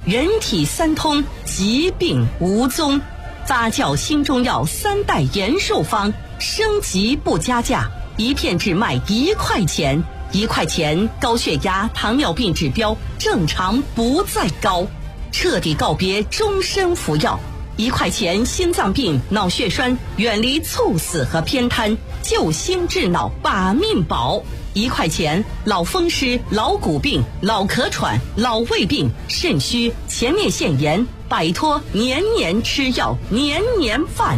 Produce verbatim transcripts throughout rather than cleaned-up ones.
人体三通，疾病无踪。发酵新中药三代延寿方，升级不加价，一片只卖一块钱。一块钱，高血压、糖尿病指标正常不再高，彻底告别终身服药。一块钱，心脏病、脑血栓远离猝死和偏瘫，救心治脑把命保。一块钱，老风湿、老骨病、老咳喘、老胃病、肾虚、前列腺炎，摆脱年年吃药、年年犯。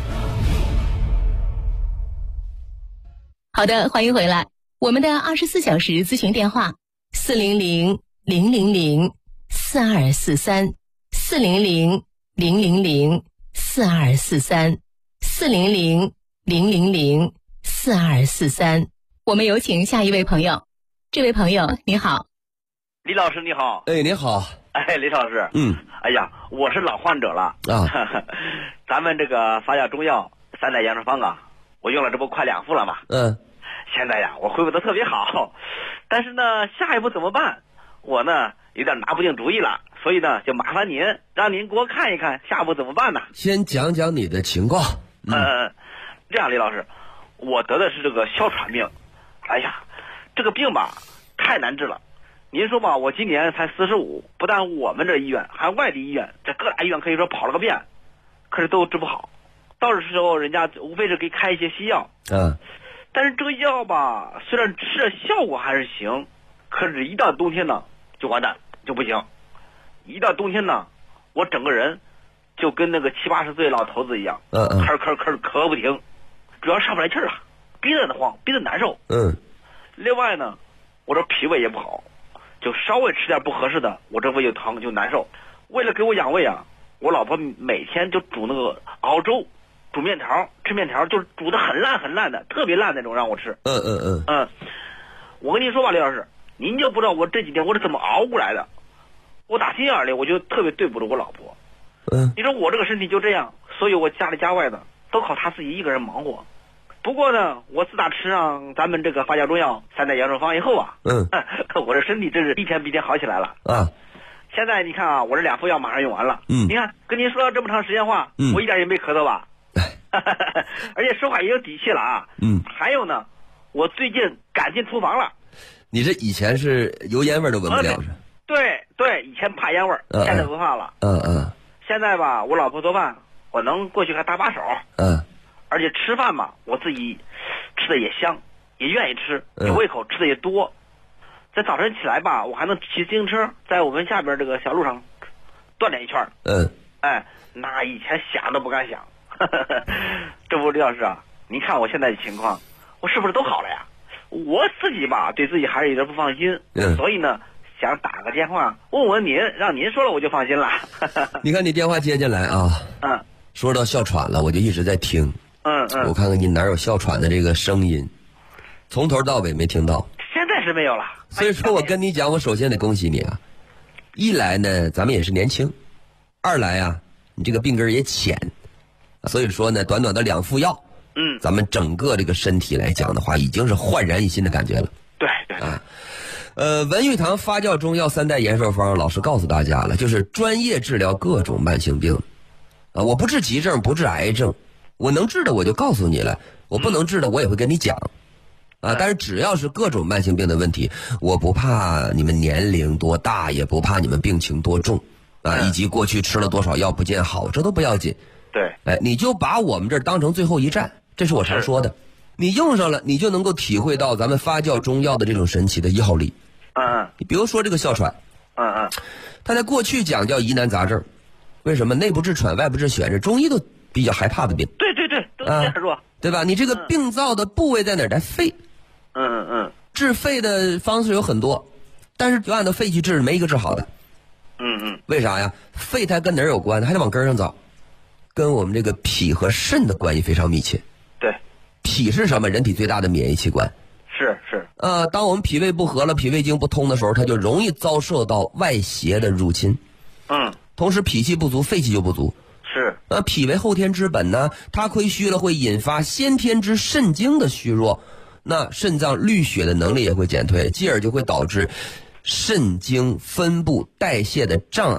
好的，欢迎回来。我们的二十四小时咨询电话：四零零零零零四二四三，四零零零零零四二四三，四零零零零零四二四三。我们有请下一位朋友。这位朋友你好。 李老师你好。 哎，你好。 哎，李老师。 嗯。 哎呀，我是老患者了啊。 咱们这个发酵中药三代养生方啊，我用了这不快两副了嘛。 嗯。 现在呀，我恢复得特别好，但是呢，下一步怎么办？我呢有点拿不定主意了，所以呢，就麻烦您，让您给我看一看下一步怎么办呢？ 先讲讲你的情况。 嗯，呃、这样，李老师，我得的是这个哮喘病。哎呀，这个病吧太难治了。您说吧，我今年才四十五，不但我们这医院，还外地医院，这各大医院可以说跑了个遍，可是都治不好。到的时候，人家无非是给开一些西药。 嗯。 但是这个药吧，虽然吃的效果还是行，可是一到冬天呢就完蛋，就不行。一到冬天呢，我整个人就跟那个七八十岁老头子一样， 嗯嗯， 咳咳咳咳不停，主要上不来气儿啊，鼻子慌，鼻子难受。 嗯。 另外呢，我这脾胃也不好，就稍微吃点不合适的，我这胃就疼就难受。为了给我养胃啊，我老婆每天就煮那个熬粥。煮面条，吃面条就是煮的很烂很烂的，特别烂那种让我吃。 嗯嗯嗯嗯，我跟您说吧，李老师，您就不知道我这几天我是怎么熬过来的。我打心眼里我就特别对不住我老婆。 嗯， 你说我这个身体就这样，所以我家里家外的都靠她自己一个人忙活。不过呢，我自打吃上咱们这个发酵中药三代养生方以后啊， 嗯， 我这身体真是一天比一天好起来了啊。 现在你看啊，我这两副药马上用完了。 嗯， 你看跟您说了这么长时间话， 嗯， 我一点也没咳嗽吧？而且说话也有底气了啊。 嗯， 还有呢，我最近赶进厨房了。 你这以前是油烟味都闻不了是？ 对对，以前怕烟味儿， 嗯、 现在不怕了。 嗯嗯。 现在吧，我老婆做饭，我能过去还搭把手。 嗯。 而且吃饭嘛，我自己吃的也香，也愿意吃，有胃口，吃的也多。在早晨起来吧，我还能骑自行车在我们下边这个小路上锻炼一圈。 嗯。 哎，那以前想都不敢想。这不，李老师啊，您看我现在的情况，我是不是都好了呀？我自己吧，对自己还是有点不放心， 嗯， 所以呢，想打个电话问问您，让您说了我就放心了。 你看你电话接进来啊， 嗯， 说到哮喘了，我就一直在听， 嗯嗯， 我看看你哪有哮喘的这个声音，从头到尾没听到， 现在是没有了。 所以说我跟你讲，我首先得恭喜你啊，一来呢，咱们也是年轻，二来啊，你这个病根也浅。所以说呢，短短的两副药， 嗯， 咱们整个这个身体来讲的话，已经是焕然一新的感觉了。 对对啊，呃，文玉堂发酵中药三代延寿方，老师告诉大家了，就是专业治疗各种慢性病。啊，我不治急症，不治癌症，我能治的我就告诉你了，我不能治的我也会跟你讲。啊，但是只要是各种慢性病的问题，我不怕你们年龄多大，也不怕你们病情多重，啊，以及过去吃了多少药不见好，这都不要紧。 对， 哎，你就把我们这儿当成最后一站，这是我常说的。你用上了，你就能够体会到咱们发酵中药的这种神奇的药力。 嗯嗯。 你比如说这个哮喘， 嗯嗯， 它在过去讲叫疑难杂症，为什么内不治喘，外不治癣，这中医都比较害怕的病。 对对对，都这样说、啊， 对吧？你这个病灶的部位在哪儿？在肺。 嗯嗯嗯。 治肺的方式有很多，但是就按照肺去治，没一个治好的。 嗯嗯。 为啥呀？肺它跟哪儿有关？还得往根上找。跟我们这个脾和肾的关系非常密切。 对， 脾是什么？人体最大的免疫器官。 是是。 呃，当我们脾胃不和了，脾胃经不通的时候，它就容易遭受到外邪的入侵。 嗯。 同时，脾气不足，肺气就不足。 是。 呃，脾为后天之本呢，它亏虚了会引发先天之肾精的虚弱，那肾脏滤血的能力也会减退，继而就会导致肾精分布代谢的障碍。